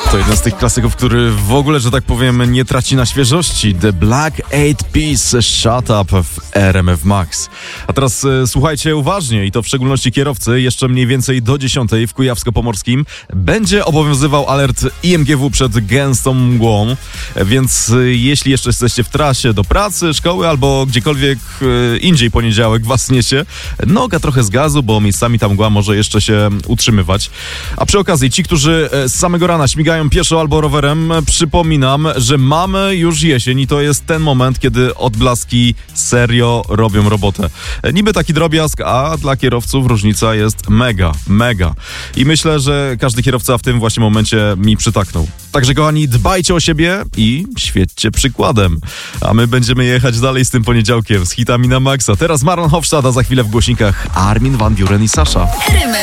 To jeden z tych klasyków, który w ogóle, że tak powiem, nie traci na świeżości. The Black Eyed Peas, Shut Up w RMF Max. A teraz słuchajcie uważnie i to w szczególności kierowcy. Jeszcze mniej więcej do 10 w Kujawsko-Pomorskim będzie obowiązywał alert IMGW przed gęstą mgłą. Więc jeśli jeszcze jesteście w trasie do pracy, szkoły albo gdziekolwiek indziej poniedziałek was niesie, noga trochę z gazu, bo miejscami ta mgła może jeszcze się utrzymywać. A przy okazji ci, którzy z samego rana śmigają pieszo albo rowerem, przypominam, że mamy już jesień i to jest ten moment, kiedy odblaski serio robią robotę. Niby taki drobiazg, a dla kierowców różnica jest mega. I myślę, że każdy kierowca w tym właśnie momencie mi przytaknął. Także kochani, dbajcie o siebie i świećcie przykładem. A my będziemy jechać dalej z tym poniedziałkiem, z hitami na maksa. Teraz Maron Hofstad, a za chwilę w głośnikach Armin van Buuren i Sasha.